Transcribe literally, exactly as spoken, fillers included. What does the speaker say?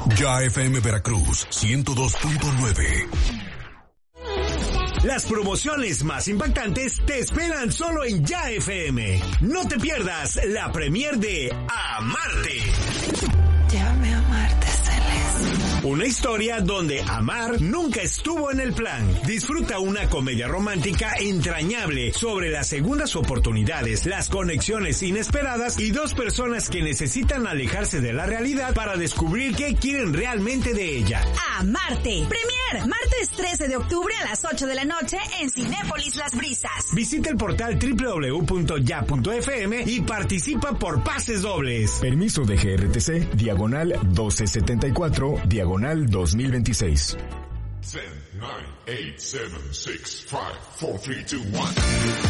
Ya F M Veracruz ciento dos punto nueve. Las promociones más impactantes te esperan solo en Ya F M. No te pierdas la premier de Amarte. Llévame a Marte, Celeste. Una historia donde amar nunca estuvo en el plan. Disfruta una comedia romántica entrañable sobre las segundas oportunidades, las conexiones inesperadas y dos personas que necesitan alejarse de la realidad para descubrir qué quieren realmente de ella. Amarte. Premier, martes trece de octubre a las ocho de la noche en Cinépolis Las Brisas. Visita el portal doble u doble u doble u punto ya punto f m y participa por pases dobles. Permiso de G R T C, diagonal doce setenta y cuatro, diagonal dos mil veintiséis. ten, nine, eight, seven, six, five, four, three, two, one